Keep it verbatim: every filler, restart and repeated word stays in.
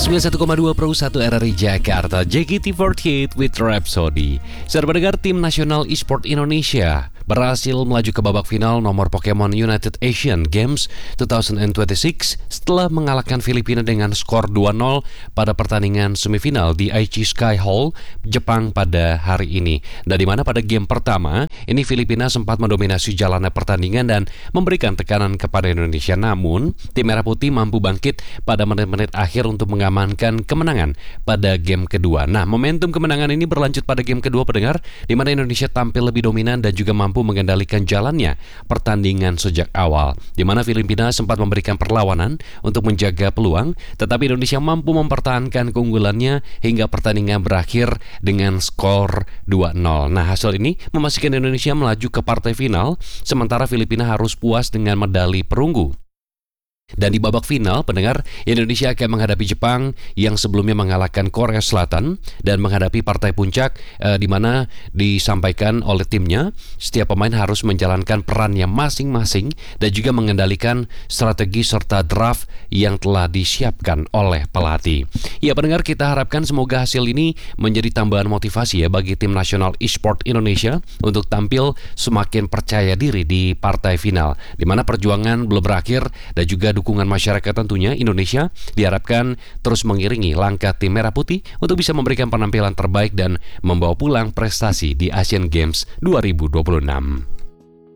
sembilan puluh satu koma dua Pro satu R R I Jakarta, J K T empat delapan with Rhapsody. Saudara pendengar, tim nasional e-sport Indonesia berhasil melaju ke babak final nomor Pokemon United Asian Games dua ribu dua puluh enam setelah mengalahkan Filipina dengan skor dua nol pada pertandingan semifinal di Aichi Sky Hall, Jepang pada hari ini. Dan di mana pada game pertama, ini Filipina sempat mendominasi jalannya pertandingan dan memberikan tekanan kepada Indonesia. Namun, tim Merah Putih mampu bangkit pada menit-menit akhir untuk mengamankan kemenangan pada game kedua. Nah, momentum kemenangan ini berlanjut pada game kedua, pendengar, di mana Indonesia tampil lebih dominan dan juga mampu mengendalikan jalannya pertandingan sejak awal, di mana Filipina sempat memberikan perlawanan untuk menjaga peluang, tetapi Indonesia mampu mempertahankan keunggulannya hingga pertandingan berakhir dengan skor dua nol. Nah, hasil ini memastikan Indonesia melaju ke partai final, sementara Filipina harus puas dengan medali perunggu. Dan di babak final, pendengar, Indonesia akan menghadapi Jepang yang sebelumnya mengalahkan Korea Selatan dan menghadapi partai puncak eh, di mana disampaikan oleh timnya setiap pemain harus menjalankan perannya masing-masing dan juga mengendalikan strategi serta draft yang telah disiapkan oleh pelatih. Ya, pendengar, kita harapkan semoga hasil ini menjadi tambahan motivasi ya bagi tim nasional e-sport Indonesia untuk tampil semakin percaya diri di partai final, di mana perjuangan belum berakhir dan juga dukungan masyarakat tentunya. Indonesia diharapkan terus mengiringi langkah tim Merah Putih untuk bisa memberikan penampilan terbaik dan membawa pulang prestasi di Asian Games dua ribu dua puluh enam.